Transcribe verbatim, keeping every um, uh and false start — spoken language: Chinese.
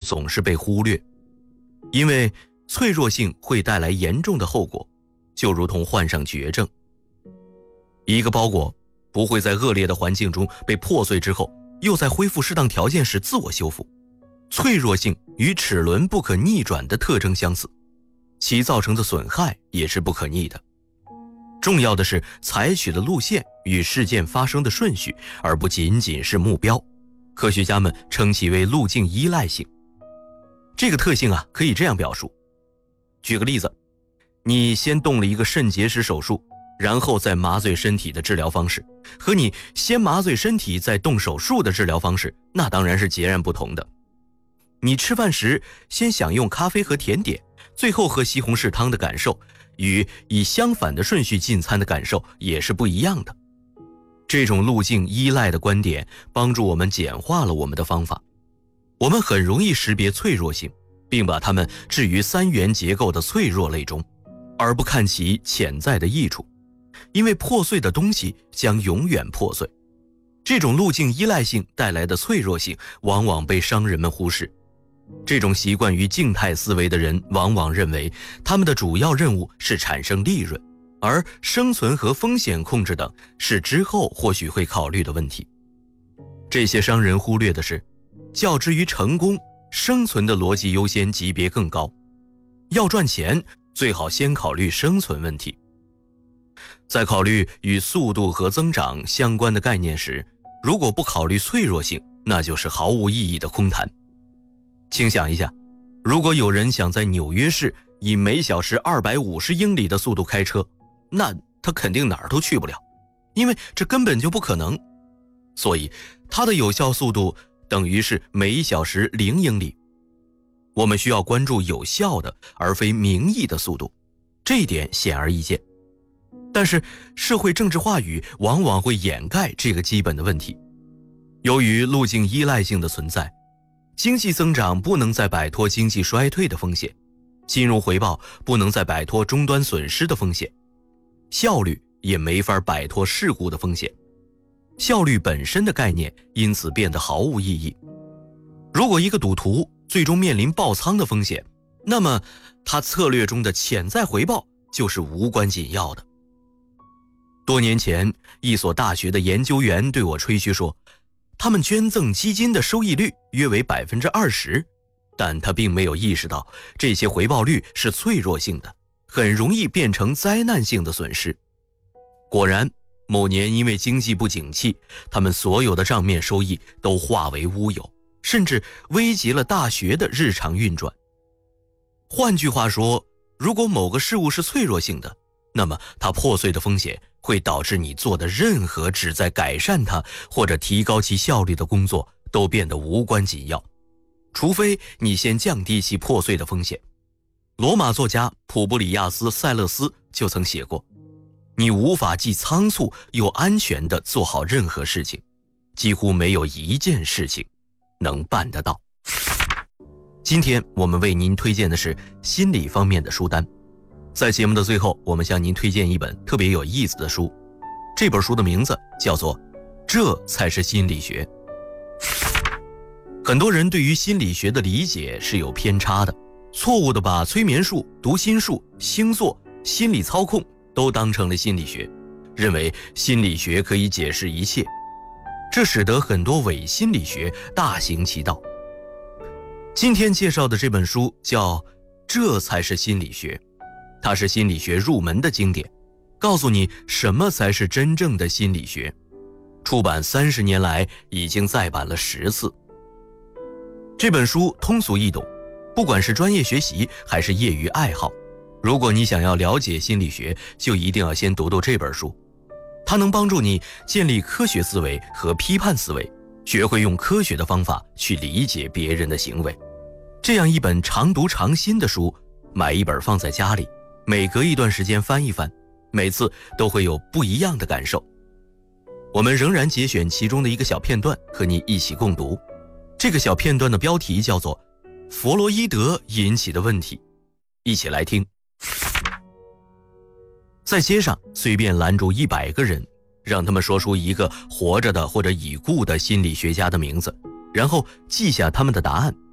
总是被忽略，因为脆弱性会带来严重的后果，就如同患上绝症。一个包裹不会在恶劣的环境中被破碎之后，又在恢复适当条件时自我修复。脆弱性与齿轮不可逆转的特征相似，其造成的损害也是不可逆的。重要的是采取的路线与事件发生的顺序，而不仅仅是目标。科学家们称其为路径依赖性。这个特性啊，可以这样表述。举个例子，你先动了一个肾结石手术，然后再麻醉身体的治疗方式，和你先麻醉身体再动手术的治疗方式，那当然是截然不同的。你吃饭时先享用咖啡和甜点，最后喝西红柿汤的感受，与以相反的顺序进餐的感受也是不一样的。这种路径依赖的观点帮助我们简化了我们的方法。我们很容易识别脆弱性，并把它们置于三元结构的脆弱类中，而不看其潜在的益处。因为破碎的东西将永远破碎，这种路径依赖性带来的脆弱性往往被商人们忽视。这种习惯于静态思维的人往往认为他们的主要任务是产生利润，而生存和风险控制等是之后或许会考虑的问题。这些商人忽略的是，较之于成功，生存的逻辑优先级别更高。要赚钱，最好先考虑生存问题。在考虑与速度和增长相关的概念时，如果不考虑脆弱性，那就是毫无意义的空谈。请想一下，如果有人想在纽约市以每小时二百五十英里的速度开车，那他肯定哪儿都去不了，因为这根本就不可能。所以他的有效速度等于是每小时零英里。我们需要关注有效的而非名义的速度，这一点显而易见。但是社会政治话语往往会掩盖这个基本的问题。由于路径依赖性的存在，经济增长不能再摆脱经济衰退的风险，金融回报不能再摆脱终端损失的风险，效率也没法摆脱事故的风险。效率本身的概念因此变得毫无意义。如果一个赌徒最终面临爆仓的风险，那么他策略中的潜在回报就是无关紧要的。多年前，一所大学的研究员对我吹嘘说，他们捐赠基金的收益率约为 百分之二十， 但他并没有意识到这些回报率是脆弱性的，很容易变成灾难性的损失。果然，某年因为经济不景气，他们所有的账面收益都化为乌有，甚至危及了大学的日常运转。换句话说，如果某个事物是脆弱性的，那么它破碎的风险会导致你做的任何旨在改善它或者提高其效率的工作都变得无关紧要，除非你先降低其破碎的风险。罗马作家普布里亚斯·塞勒斯就曾写过，你无法既仓促又安全地做好任何事情，几乎没有一件事情能办得到。今天我们为您推荐的是心理方面的书单。在节目的最后，我们向您推荐一本特别有意思的书，这本书的名字叫做《这才是心理学》。很多人对于心理学的理解是有偏差的，错误地把催眠术、读心术、星座、心理操控都当成了心理学，认为心理学可以解释一切，这使得很多伪心理学大行其道。今天介绍的这本书叫《这才是心理学》，它是心理学入门的经典，告诉你什么才是真正的心理学。出版三十年来，已经再版了十次。这本书通俗易懂，不管是专业学习还是业余爱好，如果你想要了解心理学，就一定要先读读这本书。它能帮助你建立科学思维和批判思维，学会用科学的方法去理解别人的行为。这样一本常读常新的书，买一本放在家里，每隔一段时间翻一翻，每次都会有不一样的感受。我们仍然节选其中的一个小片段和你一起共读。这个小片段的标题叫做《弗洛伊德引起的问题》，一起来听。在街上随便拦住一百个人，让他们说出一个活着的或者已故的心理学家的名字，然后记下他们的答案，